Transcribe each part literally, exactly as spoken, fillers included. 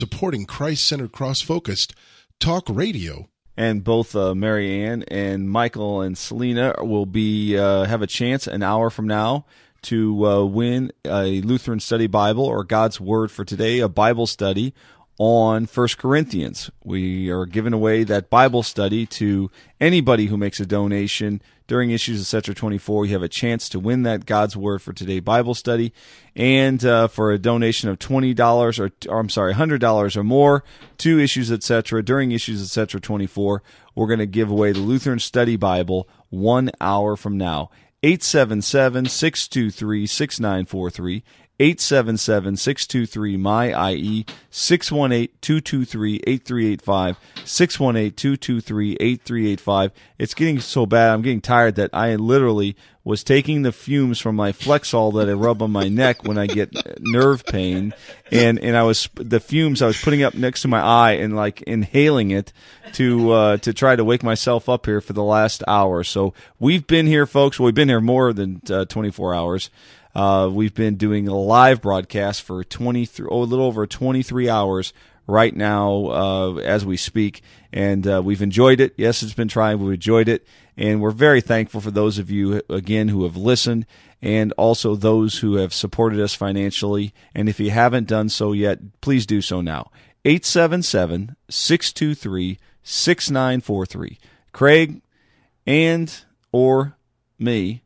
supporting Christ-centered, cross-focused talk radio. And both uh, Mary Ann and Michael and Selena will be uh, have a chance an hour from now to uh, win a Lutheran Study Bible or God's Word for Today, a Bible study on First Corinthians. We are giving away that Bible study to anybody who makes a donation during Issues et cetera twenty-four. You have a chance to win that God's Word for Today Bible study. And uh, for a donation of twenty dollars or, or I'm sorry, one hundred dollars or more to Issues et cetera during Issues et cetera twenty-four, we're going to give away the Lutheran Study Bible one hour from now. eight seven seven, six two three, six nine four three. eight seven seven, six two three, M Y I E, six one eight, two two three, eight three eight five, six one eight, two two three, eight three eight five. It's getting so bad, I'm getting tired that I literally was taking the fumes from my Flexol that I rub on my neck when I get nerve pain, and, and I was, the fumes I was putting up next to my eye and like inhaling it to, uh, to try to wake myself up here for the last hour. So we've been here, folks. Well, we've been here more than uh, twenty-four hours. Uh, we've been doing a live broadcast for twenty-three, oh, a little over twenty-three hours right now uh, as we speak, and uh, we've enjoyed it. Yes, it's been trying, but we've enjoyed it, and we're very thankful for those of you, again, who have listened, and also those who have supported us financially. And if you haven't done so yet, please do so now. eight seven seven, six two three, six nine four three. Craig and or me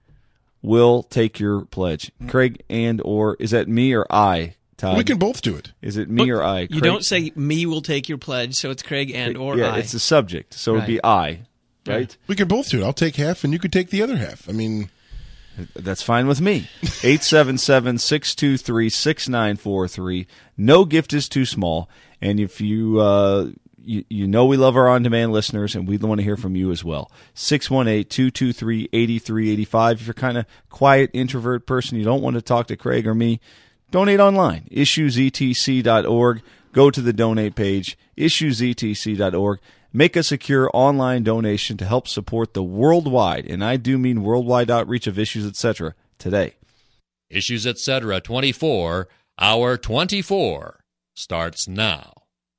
will take your pledge. Craig and or, is that me or I, Todd? We can both do it. Is it me but or I? You Craig? don't say me will take your pledge, so it's Craig and or yeah, I. Yeah, it's the subject, so right. it'd be I, right? right? We can both do it. I'll take half, and you could take the other half. I mean, that's fine with me. eight seven seven, six two three, six nine four three. No gift is too small, and if you... Uh, You, you know we love our on-demand listeners, and we want to hear from you as well. six one eight, two two three, eight three eight five. If you're kind of quiet, introvert person, you don't want to talk to Craig or me, donate online. issues e t c dot org. Go to the donate page, issues e t c dot org. Make a secure online donation to help support the worldwide, and I do mean worldwide outreach of Issues et cetera today. Issues et cetera twenty-four, hour twenty-four, starts now.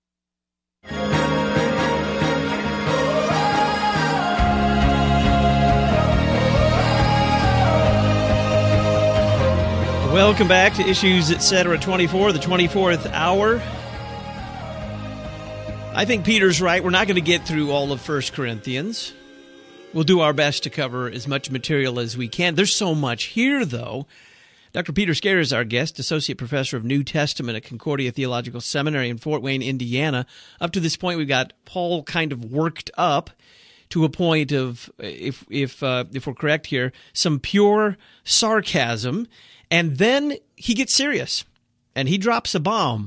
Welcome back to Issues et cetera twenty-four, the twenty-fourth hour. I think Peter's right. We're not going to get through all of First Corinthians. We'll do our best to cover as much material as we can. There's so much here, though. Doctor Peter Scaer is our guest, Associate Professor of New Testament at Concordia Theological Seminary in Fort Wayne, Indiana. Up to this point, we've got Paul kind of worked up to a point of, if if uh, if we're correct here, some pure sarcasm, and then he gets serious, and he drops a bomb.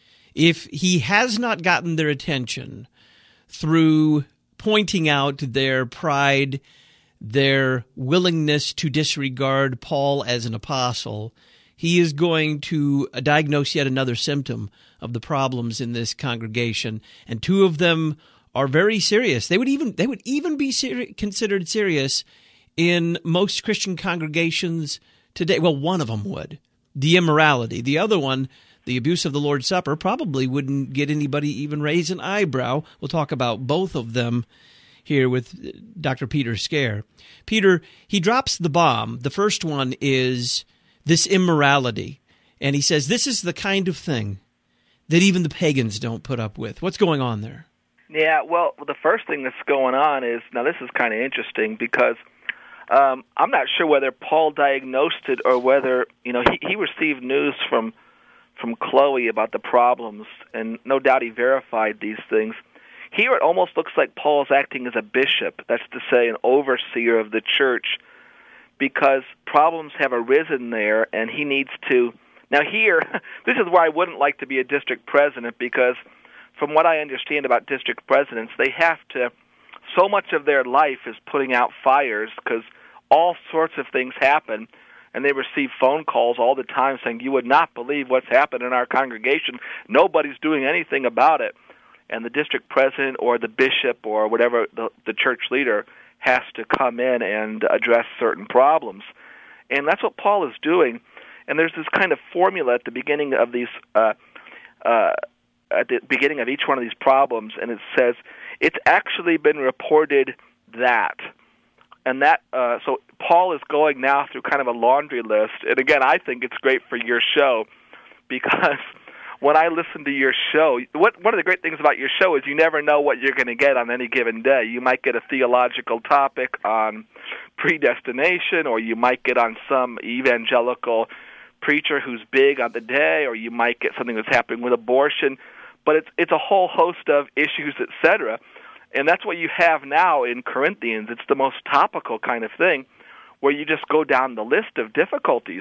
If he has not gotten their attention through pointing out their pride, their willingness to disregard Paul as an apostle, he is going to diagnose yet another symptom of the problems in this congregation, and two of them are very serious. They would even they would even be seri- considered serious in most Christian congregations today. Well, one of them would. The immorality. The other one, the abuse of the Lord's Supper, probably wouldn't get anybody even raise an eyebrow. We'll talk about both of them here with Doctor Peter Scaer. Peter, he drops the bomb. The first one is this immorality. And he says this is the kind of thing that even the pagans don't put up with. What's going on there? Yeah, well, the first thing that's going on is, now this is kind of interesting because um, I'm not sure whether Paul diagnosed it or whether, you know, he, he received news from from Chloe about the problems, and no doubt he verified these things. Here it almost looks like Paul's acting as a bishop, that's to say an overseer of the church, because problems have arisen there, and he needs to... Now here, this is where I wouldn't like to be a district president, because from what I understand about district presidents, they have to... So much of their life is putting out fires, because all sorts of things happen, and they receive phone calls all the time saying, you would not believe what's happened in our congregation. Nobody's doing anything about it. And the district president or the bishop or whatever, the, the church leader, has to come in and address certain problems. And that's what Paul is doing. And there's this kind of formula at the beginning of these uh, uh, at the beginning of each one of these problems, and it says, it's actually been reported that. And that, uh, so Paul is going now through kind of a laundry list. And again, I think it's great for your show, because when I listen to your show, what one of the great things about your show is you never know what you're going to get on any given day. You might get a theological topic on predestination, or you might get on some evangelical preacher who's big on the day, or you might get something that's happening with abortion. But it's it's a whole host of issues, et cetera. And that's what you have now in Corinthians. It's the most topical kind of thing, where you just go down the list of difficulties.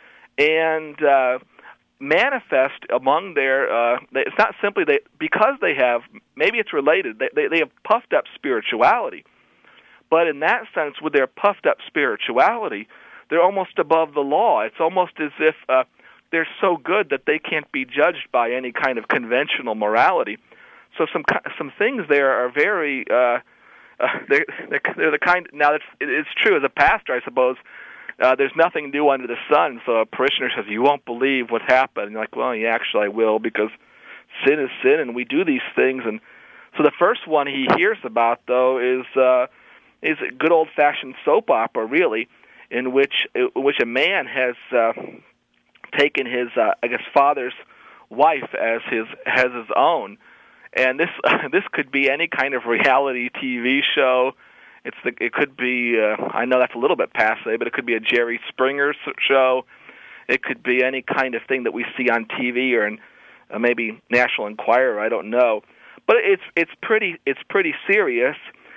And uh, manifest among their, uh, it's not simply they, because they have, maybe it's related, they, they, they have puffed up spirituality. But in that sense, with their puffed up spirituality, they're almost above the law. It's almost as if uh, they're so good that they can't be judged by any kind of conventional morality. So some some things there are very, uh, uh, they're, they're the kind, now it's, it's true, as a pastor, I suppose, uh, there's nothing new under the sun. So a parishioner says, you won't believe what happened. And you're like, well, yeah, actually I will, because sin is sin, and we do these things. And so the first one he hears about, though, is uh, is a good old-fashioned soap opera, really, in which in which a man has uh, taken his, uh, I guess, father's wife as his as his own. And this this could be any kind of reality T V show. It's the, it could be, uh, I know that's a little bit passé, but it could be a Jerry Springer show. It could be any kind of thing that we see on T V or in uh, maybe National Enquirer. I don't know, but it's it's pretty it's pretty serious,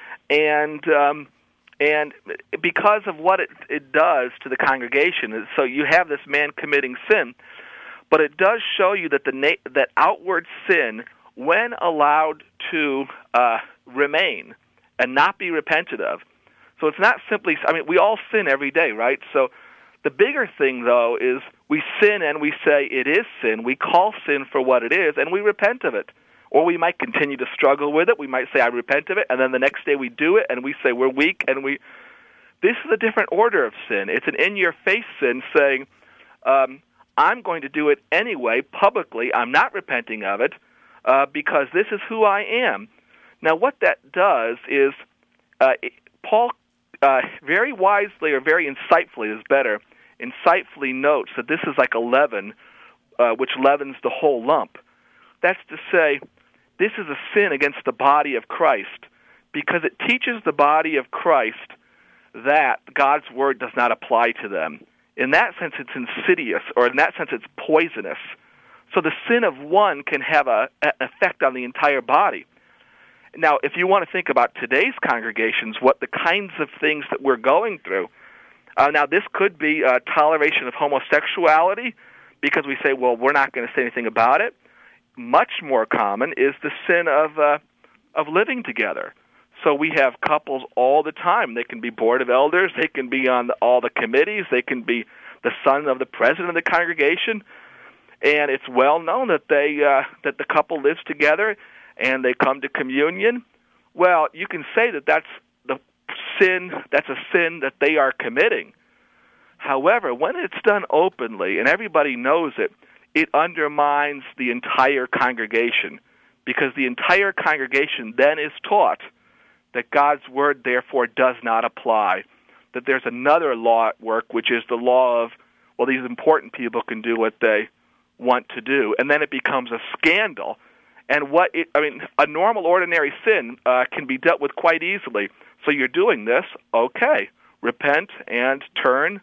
and um, and because of what it it does to the congregation. So you have this man committing sin, but it does show you that the na- that outward sin, when allowed to uh, remain and not be repented of. So it's not simply, I mean, we all sin every day, right? So the bigger thing, though, is we sin and we say it is sin. We call sin for what it is, and we repent of it. Or we might continue to struggle with it. We might say, I repent of it, and then the next day we do it, and we say we're weak, and we... This is a different order of sin. It's an in-your-face sin saying, um, I'm going to do it anyway, publicly. I'm not repenting of it, Uh, because this is who I am. Now, what that does is uh, it, Paul uh, very wisely, or very insightfully is better, insightfully notes that this is like a leaven, uh, which leavens the whole lump. That's to say, this is a sin against the body of Christ, because it teaches the body of Christ that God's word does not apply to them. In that sense, it's insidious, or in that sense, it's poisonous. So the sin of one can have a, an effect on the entire body. Now, if you want to think about today's congregations, what the kinds of things that we're going through, uh, now this could be uh, toleration of homosexuality, because we say, well, we're not going to say anything about it. Much more common is the sin of uh, of living together. So we have couples all the time. They can be board of elders. They can be on the, all the committees. They can be the son of the president of the congregation. And it's well known that they uh, that the couple lives together and they come to communion. Well, you can say that that's the sin. That's a sin that they are committing. However, when it's done openly and everybody knows it, it undermines the entire congregation, because the entire congregation then is taught that God's word therefore does not apply. That there's another law at work, which is the law of, well, these important people can do what they want to do, and then it becomes a scandal. And what it, I mean, a normal, ordinary sin uh, can be dealt with quite easily. So you're doing this, okay, repent and turn,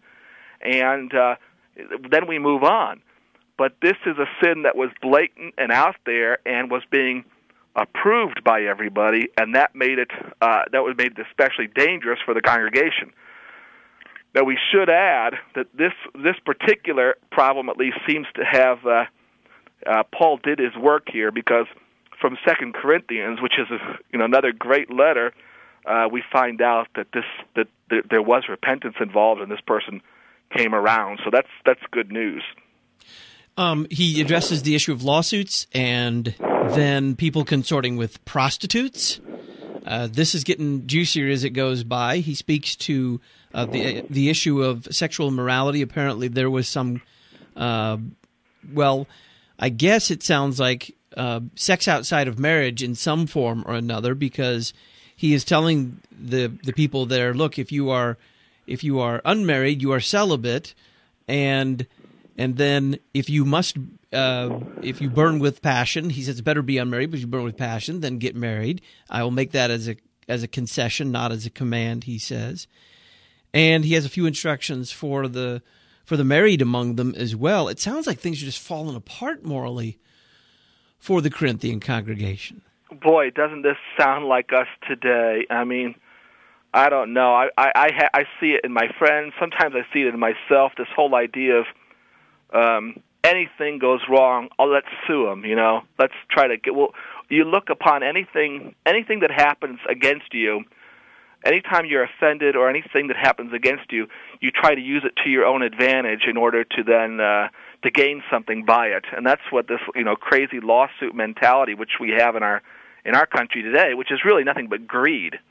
and uh, then we move on. But this is a sin that was blatant and out there and was being approved by everybody, and that made it uh, that was made it especially dangerous for the congregation. Now, we should add that this this particular problem at least seems to have, uh, uh, Paul did his work here, because from Second Corinthians, which is a, you know another great letter, uh, we find out that this that th- there was repentance involved and this person came around. So that's that's good news. Um, he addresses the issue of lawsuits and then people consorting with prostitutes. Uh, this is getting juicier as it goes by. He speaks to uh, the the issue of sexual immorality. Apparently there was some, uh, well, I guess it sounds like uh, sex outside of marriage in some form or another, because he is telling the the people there, look, if you are if you are unmarried, you are celibate, and and then if you must uh, if you burn with passion, he says it's better be unmarried, but if you burn with passion, then get married. I will make that as a as a concession, not as a command, he says. And he has a few instructions for the for the married among them as well. It sounds like things are just falling apart morally for the Corinthian congregation. Boy, doesn't this sound like us today? I mean, I don't know. I I I, ha- I see it in my friends. Sometimes I see it in myself. This whole idea of um, anything goes wrong, oh, let's sue them. You know, let's try to get. Well, you look upon anything anything that happens against you. Anytime you're offended or anything that happens against you, you try to use it to your own advantage in order to then uh, to gain something by it, and that's what this you know crazy lawsuit mentality, which we have in our in our country today, which is really nothing but greed.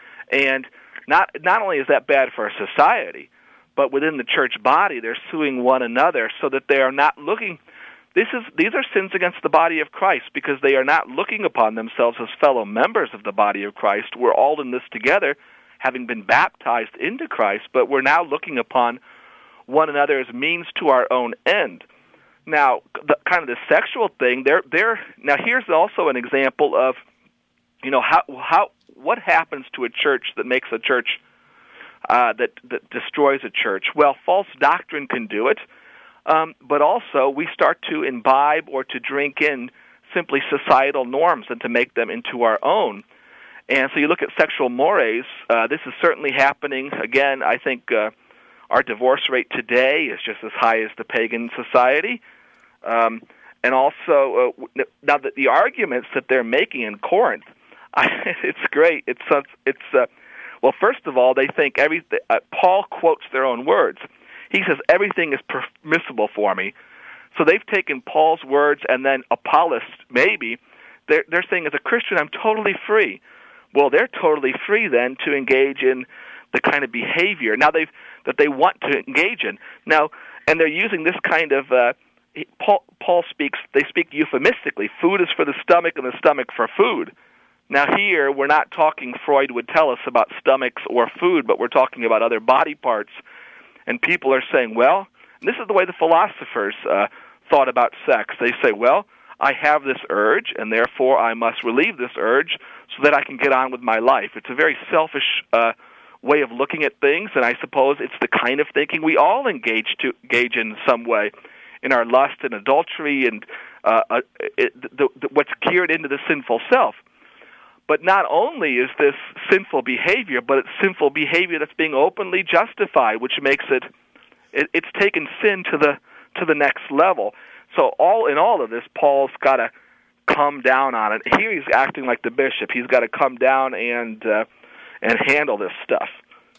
And not not only is that bad for our society, but within the church body, they're suing one another so that they are not looking. This is these are sins against the body of Christ because they are not looking upon themselves as fellow members of the body of Christ. We're all in this together, having been baptized into Christ, but we're now looking upon one another as means to our own end. Now, the, kind of the sexual thing, they're, they're, now here's also an example of, you know, how how what happens to a church that makes a church, uh, that, that destroys a church? Well, false doctrine can do it. Um, but also, we start to imbibe or to drink in simply societal norms and to make them into our own. And so you look at sexual mores, uh, this is certainly happening. Again, I think uh, our divorce rate today is just as high as the pagan society. Um, and also, uh, now that the arguments that they're making in Corinth, I, it's great. It's, it's uh, well, first of all, they think everything, uh, Paul quotes their own words. He says, everything is permissible for me. So they've taken Paul's words and then Apollos, maybe. They're, they're saying, as a Christian, I'm totally free. Well, they're totally free then to engage in the kind of behavior now they've that they want to engage in. Now, and they're using this kind of, uh, Paul, Paul speaks, they speak euphemistically. Food is for the stomach and the stomach for food. Now here, we're not talking, Freud would tell us, about stomachs or food, but we're talking about other body parts. And people are saying, well, and this is the way the philosophers uh, thought about sex. They say, well, I have this urge, and therefore I must relieve this urge so that I can get on with my life. It's a very selfish uh, way of looking at things, and I suppose it's the kind of thinking we all engage to engage in some way in our lust and adultery and uh, uh, it, the, the, what's geared into the sinful self. But not only is this sinful behavior, but it's sinful behavior that's being openly justified, which makes it, it it's taken sin to the to the next level. So all in all of this, Paul's got to come down on it. Here he's acting like the bishop. He's got to come down and uh, and handle this stuff.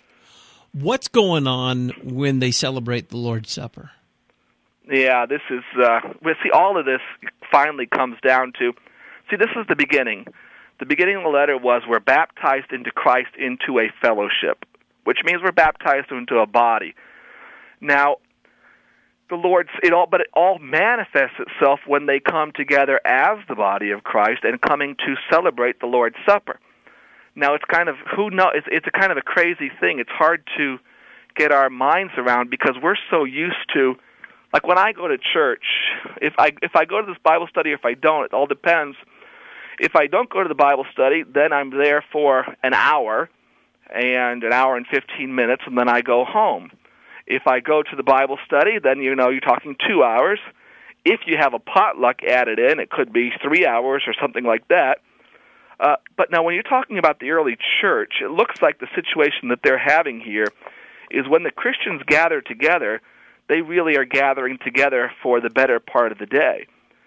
What's going on when they celebrate the Lord's Supper? Yeah, this is, uh, we see all of this finally comes down to, see, this is the beginning. The beginning of the letter was we're baptized into Christ into a fellowship, which means we're baptized into a body. Now, the Lord's it all, but it all manifests itself when they come together as the body of Christ and coming to celebrate the Lord's Supper. Now, it's kind of who know it's, it's a kind of a crazy thing. It's hard to get our minds around because we're so used to, like when I go to church, if I if I go to this Bible study or if I don't, it all depends. If I don't go to the Bible study, then I'm there for an hour and an hour and fifteen minutes, and then I go home. If I go to the Bible study, then, you know, you're talking two hours. If you have a potluck added in, it could be three hours or something like that. Uh, but now when you're talking about the early church, it looks like the situation that they're having here is when the Christians gather together, they really are gathering together for the better part of the day.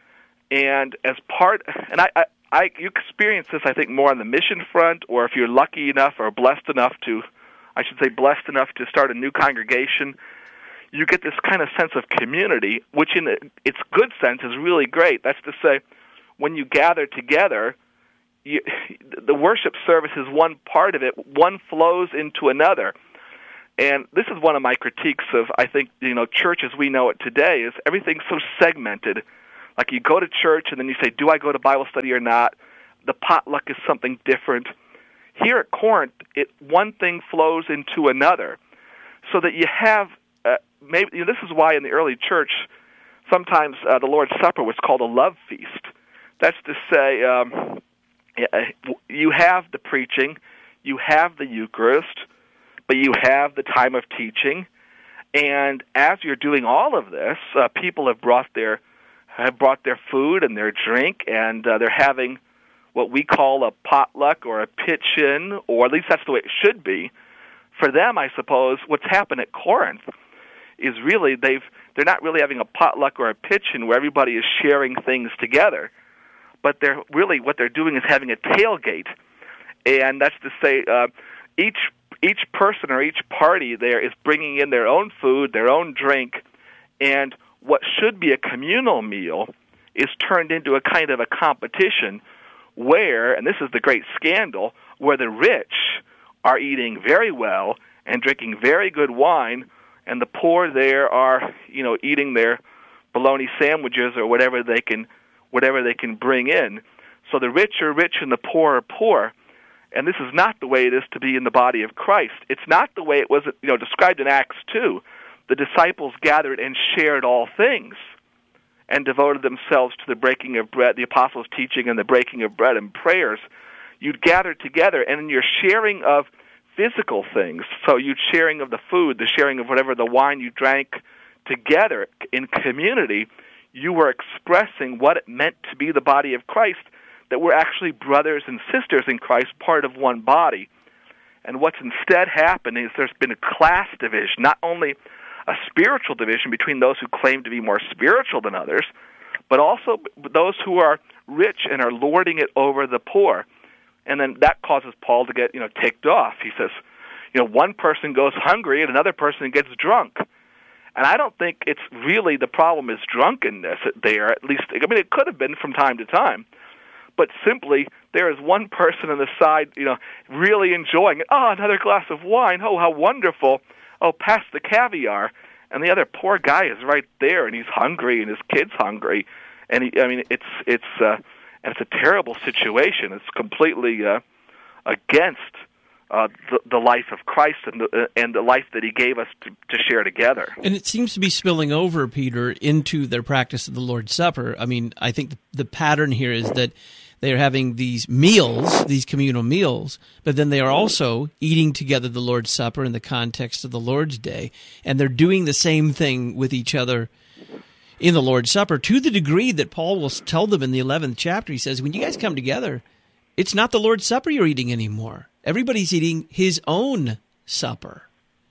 And as part, and I, I I, you experience this, I think, more on the mission front, or if you're lucky enough or blessed enough to, I should say blessed enough to start a new congregation, you get this kind of sense of community, which in its good sense is really great. That's to say, when you gather together, you, the worship service is one part of it. One flows into another. And this is one of my critiques of, I think, you know, church as we know it today, is everything's so segmented. Like you go to church and then you say, do I go to Bible study or not? The potluck is something different. Here at Corinth, it, one thing flows into another, so that you have, uh, maybe you know, this is why in the early church, sometimes uh, the Lord's Supper was called a love feast. That's to say, um, you have the preaching, you have the Eucharist, but you have the time of teaching, and as you're doing all of this, uh, people have brought their have brought their food and their drink, and uh, they're having what we call a potluck or a pitch-in, or at least that's the way it should be. For them, I suppose, what's happened at Corinth is really they've they're not really having a potluck or a pitch-in where everybody is sharing things together, but they're really what they're doing is having a tailgate, and that's to say, uh, each each person or each party there is bringing in their own food, their own drink, and what should be a communal meal is turned into a kind of a competition where, and this is the great scandal, where the rich are eating very well and drinking very good wine, and the poor there are, you know, eating their bologna sandwiches or whatever they can, whatever they can bring in. So the rich are rich and the poor are poor, and this is not the way it is to be in the body of Christ. It's not the way it was, you know, described in Acts two. The disciples gathered and shared all things, and devoted themselves to the breaking of bread, the apostles' teaching and the breaking of bread and prayers. You'd gather together, and in your sharing of physical things, so you'd sharing of the food, the sharing of whatever the wine you drank together in community, you were expressing what it meant to be the body of Christ, that we're actually brothers and sisters in Christ, part of one body. And what's instead happened is there's been a class division, not only a spiritual division between those who claim to be more spiritual than others, but also those who are rich and are lording it over the poor. And then that causes Paul to get, you know, ticked off. He says, you know, one person goes hungry and another person gets drunk. And I don't think it's really the problem is drunkenness there, at least. I mean, it could have been from time to time. But simply, there is one person on the side, you know, really enjoying it. Oh, another glass of wine. Oh, how wonderful. Oh, pass the caviar. And the other poor guy is right there, and he's hungry, and his kid's hungry. And, he, I mean, it's it's uh, and it's a terrible situation. It's completely uh, against uh, the, the life of Christ and the, uh, and the life that he gave us to, to share together. And it seems to be spilling over, Peter, into their practice of the Lord's Supper. I mean, I think the, the pattern here is that they are having these meals, these communal meals, but then they are also eating together the Lord's Supper in the context of the Lord's Day, and they're doing the same thing with each other in the Lord's Supper to the degree that Paul will tell them in the eleventh chapter. He says, when you guys come together, it's not the Lord's Supper you're eating anymore. Everybody's eating his own supper.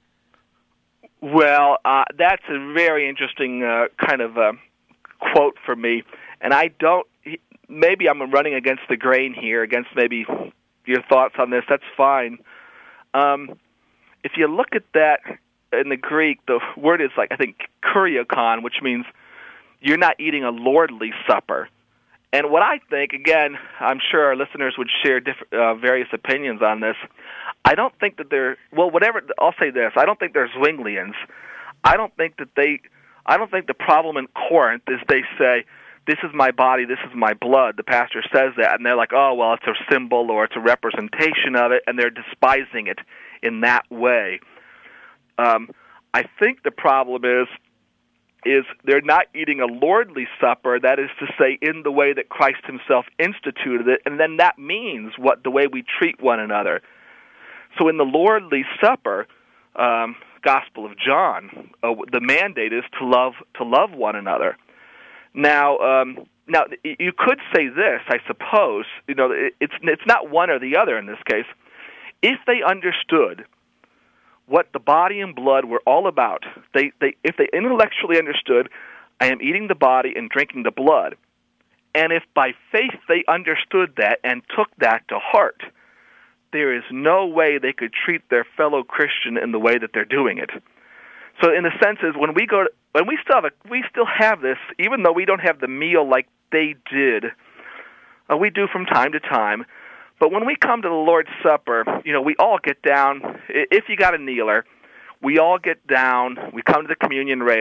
Well, uh, that's a very interesting uh, kind of uh, quote for me, and I don't maybe I'm running against the grain here, against maybe your thoughts on this. That's fine. Um, if you look at that in the Greek, the word is like, I think, kuriakon, which means you're not eating a lordly supper. And what I think, again, I'm sure our listeners would share different, uh, various opinions on this. I don't think that they're, well, whatever, I'll say this, I don't think they're Zwinglians. I don't think that they, I don't think the problem in Corinth is they say, this is my body, this is my blood. The pastor says that, and they're like, oh, well, it's a symbol or it's a representation of it, and they're despising it in that way. Um, I think the problem is, is they're not eating a lordly supper, that is to say, in the way that Christ himself instituted it, and then that means what the way we treat one another. So in the lordly supper, um, Gospel of John, uh, the mandate is to love to love one another. Now, um, now you could say this, I suppose. You know, it's it's not one or the other in this case. If they understood what the body and blood were all about, they, they if they intellectually understood, I am eating the body and drinking the blood, and if by faith they understood that and took that to heart, there is no way they could treat their fellow Christian in the way that they're doing it. So, in the sense is when we go to When we still have a, we still have this, even though we don't have the meal like they did. Uh, we do from time to time, but when we come to the Lord's Supper, you know, we all get down. If you got a kneeler, we all get down. We come to the communion rail,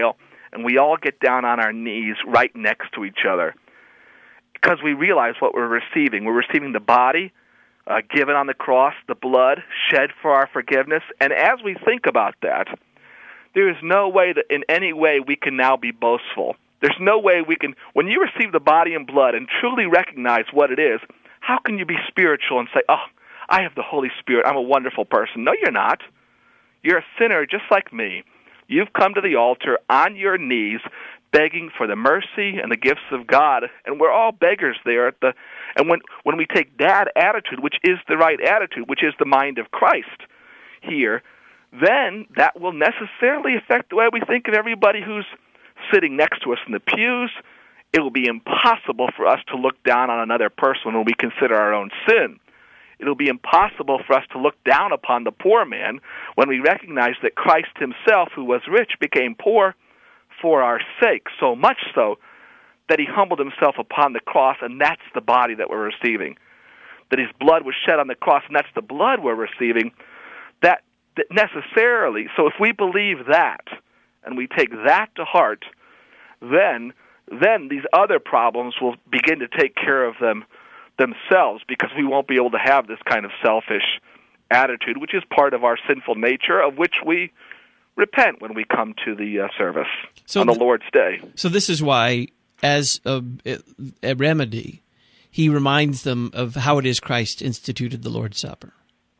and we all get down on our knees right next to each other because we realize what we're receiving. We're receiving the body uh, given on the cross, the blood shed for our forgiveness. And as we think about that, there is no way that in any way we can now be boastful. There's no way we can, when you receive the body and blood and truly recognize what it is, how can you be spiritual and say, oh, I have the Holy Spirit, I'm a wonderful person? No, you're not. You're a sinner just like me. You've come to the altar on your knees begging for the mercy and the gifts of God, and we're all beggars there. At the, and when, when we take that attitude, which is the right attitude, which is the mind of Christ here, then that will necessarily affect the way we think of everybody who's sitting next to us in the pews. It will be impossible for us to look down on another person when we consider our own sin. It'll be impossible for us to look down upon the poor man when we recognize that Christ himself, who was rich, became poor for our sake, so much so that he humbled himself upon the cross, and that's the body that we're receiving. That his blood was shed on the cross, and that's the blood we're receiving. That, that necessarily, so if we believe that, and we take that to heart, then then these other problems will begin to take care of them themselves, because we won't be able to have this kind of selfish attitude, which is part of our sinful nature, of which we repent when we come to the uh, service so on the th- Lord's Day. So this is why, as a, a remedy, he reminds them of how it is Christ instituted the Lord's Supper.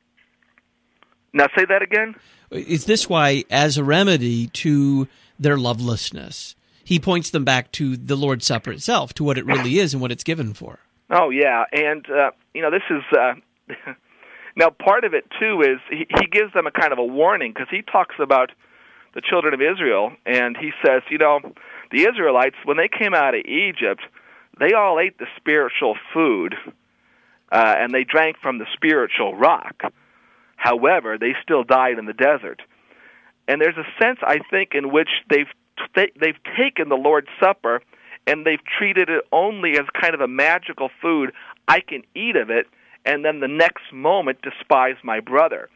Now say that again? Is this why, as a remedy to their lovelessness, he points them back to the Lord's Supper itself, to what it really is and what it's given for? Oh, yeah, and, uh, you know, this is, uh, now part of it, too, is he, he gives them a kind of a warning, because he talks about the children of Israel, and he says, you know, the Israelites, when they came out of Egypt, they all ate the spiritual food, uh, and they drank from the spiritual rock. However, they still died in the desert. And there's a sense, I think, in which they've they, they've taken the Lord's Supper and they've treated it only as kind of a magical food. I can eat of it, and then the next moment despise my brother.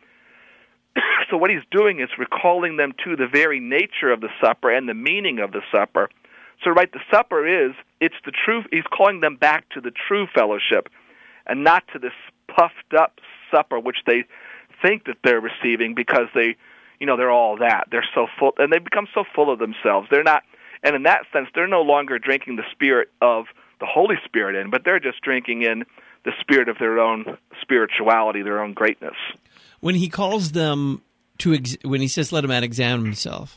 So what he's doing is recalling them to the very nature of the supper and the meaning of the supper. So, right, the supper is, it's the true, he's calling them back to the true fellowship and not to this puffed up supper which they think that they're receiving because they, you know, they're all that. They're so full, and they become so full of themselves. They're not, and in that sense, they're no longer drinking the Spirit of the Holy Spirit in, but they're just drinking in the spirit of their own spirituality, their own greatness. When he calls them to, ex- when he says, "Let a man examine himself,"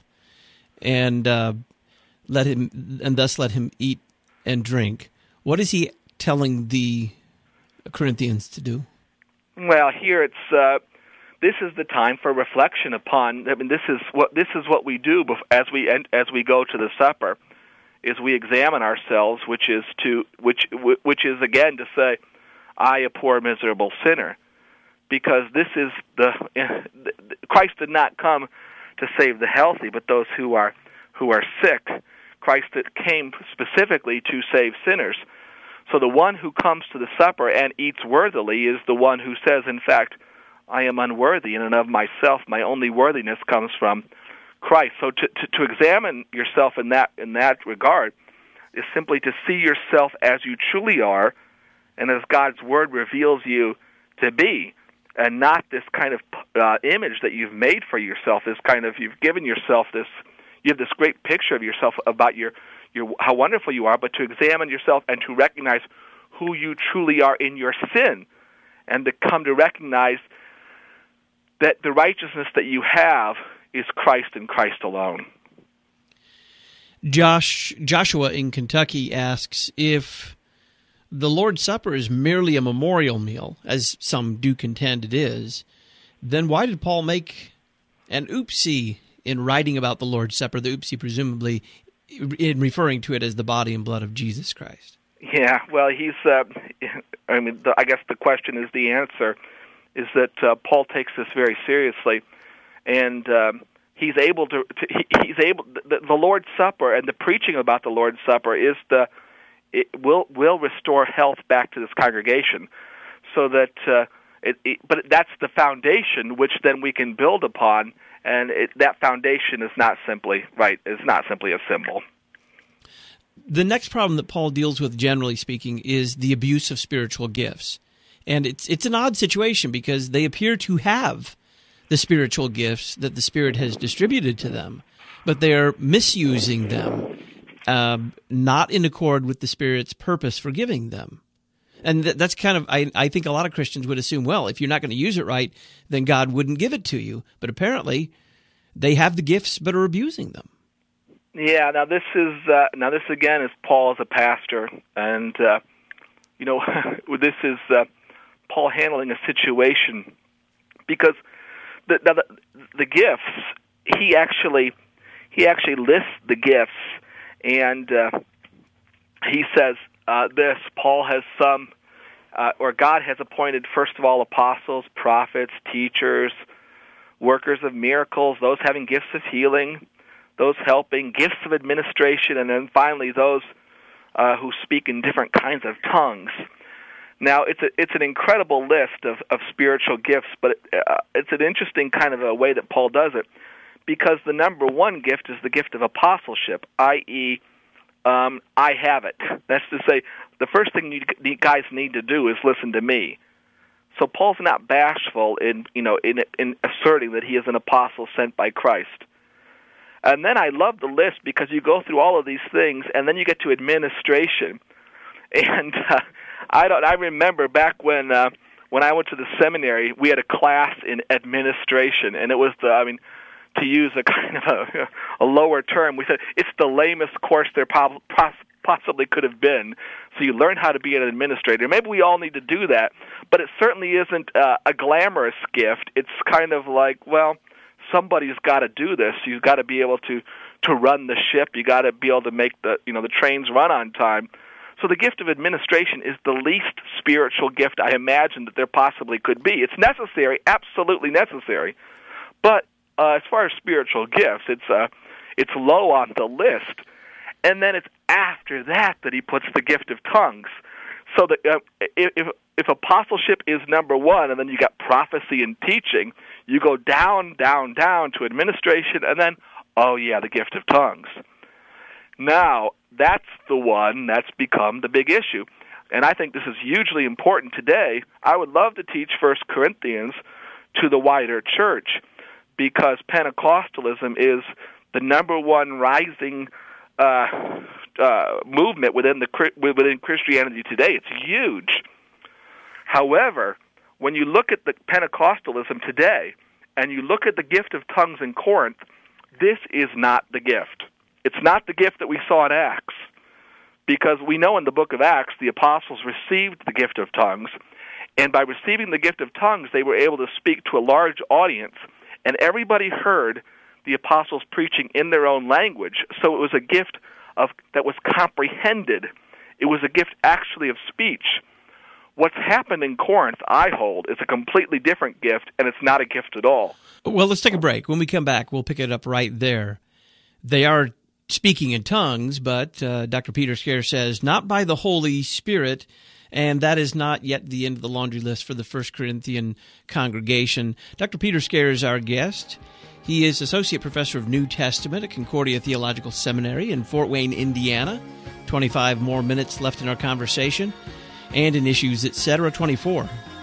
and uh, let him, and thus let him eat and drink, what is he telling the Corinthians to do? Well, here it's uh, this is the time for reflection upon. I mean, this is what this is what we do as we as we go to the supper, is we examine ourselves, which is to which which is again to say, I, a poor miserable sinner, because this is the Christ did not come to save the healthy, but those who are who are sick. Christ came specifically to save sinners. So the one who comes to the supper and eats worthily is the one who says, in fact, I am unworthy in and of myself. My only worthiness comes from Christ. So to, to, to examine yourself in that in that regard is simply to see yourself as you truly are and as God's Word reveals you to be, and not this kind of uh, image that you've made for yourself, this kind of, you've given yourself this, you have this great picture of yourself about your Your, how wonderful you are, but to examine yourself and to recognize who you truly are in your sin, and to come to recognize that the righteousness that you have is Christ and Christ alone. Josh Joshua in Kentucky asks, if the Lord's Supper is merely a memorial meal, as some do contend it is, then why did Paul make an oopsie in writing about the Lord's Supper, the oopsie presumably in referring to it as the body and blood of Jesus Christ? Yeah, well, he's, uh, I mean, the, I guess the question is the answer, is that uh, Paul takes this very seriously, and um, he's able to, to he, he's able, the, the Lord's Supper and the preaching about the Lord's Supper is the, it will will restore health back to this congregation, so that, uh, it, it, but that's the foundation which then we can build upon and it, that foundation is not simply right. It's not simply a symbol. The next problem that Paul deals with, generally speaking, is the abuse of spiritual gifts. And it's it's an odd situation because they appear to have the spiritual gifts that the Spirit has distributed to them, but they're misusing them, uh, not in accord with the Spirit's purpose for giving them. And th- that's kind of, I, I think a lot of Christians would assume, well, if you're not going to use it right, then God wouldn't give it to you. But apparently, they have the gifts but are abusing them. Yeah, now this is uh, now this again is Paul as a pastor, and uh, you know this is uh, Paul handling a situation because the, the the gifts he actually he actually lists the gifts, and uh, he says uh, this: Paul has some, uh, or God has appointed first of all apostles, prophets, teachers, workers of miracles, those having gifts of healing, those helping, gifts of administration, and then finally those uh, who speak in different kinds of tongues. Now, it's a, it's an incredible list of, of spiritual gifts, but it, uh, it's an interesting kind of a way that Paul does it, because the number one gift is the gift of apostleship, that is, um, I have it. That's to say, the first thing you, you guys need to do is listen to me. So Paul's not bashful in you know in, in asserting that he is an apostle sent by Christ. And then I love the list because you go through all of these things, and then you get to administration. And uh, I don't. I remember back when uh, when I went to the seminary, we had a class in administration, and it was the. I mean, to use a kind of a, a lower term, we said it's the lamest course there po- possibly could have been. So you learn how to be an administrator. Maybe we all need to do that, but it certainly isn't uh, a glamorous gift. It's kind of like, well, somebody's got to do this. You've got to be able to, to run the ship. You got to be able to make the you know the trains run on time. So the gift of administration is the least spiritual gift I imagine that there possibly could be. It's necessary, absolutely necessary, but uh, as far as spiritual gifts, it's uh, it's low on the list. And then it's after that that he puts the gift of tongues. So that uh, if if apostleship is number one, and then you got prophecy and teaching, you go down, down, down to administration, and then, oh yeah, the gift of tongues. Now, that's the one that's become the big issue. And I think this is hugely important today. I would love to teach First Corinthians to the wider church, because Pentecostalism is the number one rising uh, uh, movement within the within Christianity today. It's huge. However, when you look at the Pentecostalism today, and you look at the gift of tongues in Corinth, this is not the gift. It's not the gift that we saw in Acts, because we know in the book of Acts the apostles received the gift of tongues, and by receiving the gift of tongues, they were able to speak to a large audience, and everybody heard the apostles preaching in their own language. So it was a gift of that was comprehended. It was a gift actually of speech. What's happened in Corinth, I hold, is a completely different gift, and it's not a gift at all. Well, let's take a break. When we come back, we'll pick it up right there. They are speaking in tongues, but uh, Doctor Peter Scaer says, not by the Holy Spirit, and that is not yet the end of the laundry list for the First Corinthian congregation. Doctor Peter Scaer is our guest. He is Associate Professor of New Testament at Concordia Theological Seminary in Fort Wayne, Indiana. twenty-five more minutes left in our conversation. And in Issues Etc. twenty-four.